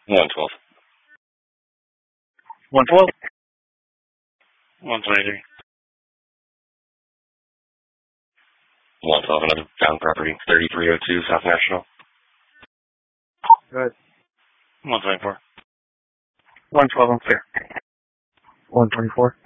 112. 112. 123. 112, another down property. 3302 South National. Go ahead. 124. 112, I'm clear. 124.